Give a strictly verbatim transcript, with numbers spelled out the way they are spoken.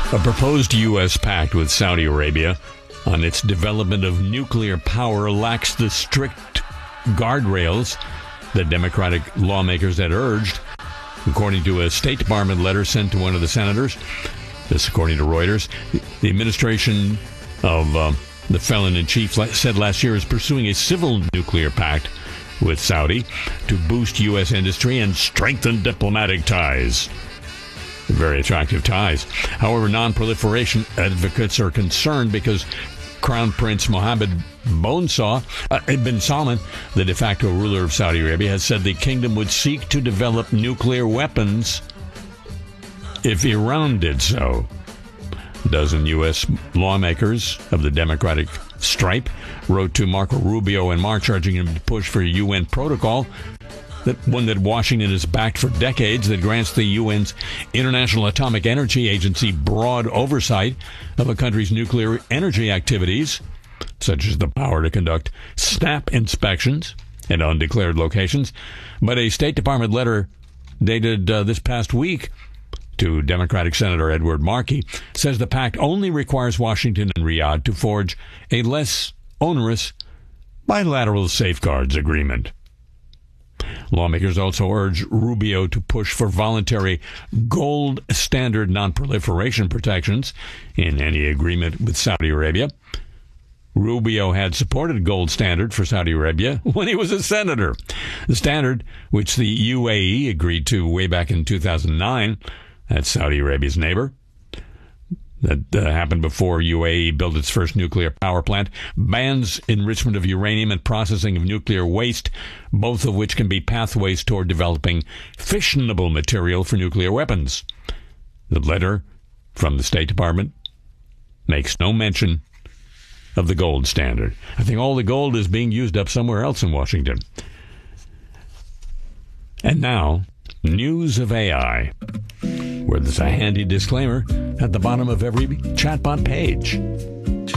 A proposed U S pact with Saudi Arabia on its development of nuclear power lacks the strict guardrails that Democratic lawmakers had urged, according to a State Department letter sent to one of the senators. This, according to Reuters, the administration of uh, the felon-in-chief said last year is pursuing a civil nuclear pact with Saudi to boost U S industry and strengthen diplomatic ties. Very attractive ties. However, non-proliferation advocates are concerned because Crown Prince Mohammed Bonesaw, uh, bin Salman, the de facto ruler of Saudi Arabia, has said the kingdom would seek to develop nuclear weapons if Iran did so. A dozen U S lawmakers of the Democratic stripe wrote to Marco Rubio in March urging him to push for a U N protocol, that one that Washington has backed for decades, that grants the U N's International Atomic Energy Agency broad oversight of a country's nuclear energy activities, such as the power to conduct SNAP inspections in undeclared locations. But a State Department letter dated uh, this past week to Democratic Senator Edward Markey says the pact only requires Washington and Riyadh to forge a less onerous bilateral safeguards agreement. Lawmakers also urge Rubio to push for voluntary gold standard non-proliferation protections in any agreement with Saudi Arabia. Rubio had supported gold standard for Saudi Arabia when he was a senator. The standard, which the U A E agreed to way back in two thousand nine, that's Saudi Arabia's neighbor, that uh, happened before U A E built its first nuclear power plant, bans enrichment of uranium and processing of nuclear waste, both of which can be pathways toward developing fissionable material for nuclear weapons. The letter from the State Department makes no mention of the gold standard. I think all the gold is being used up somewhere else in Washington. And now, news of A I, where there's a handy disclaimer at the bottom of every chatbot page.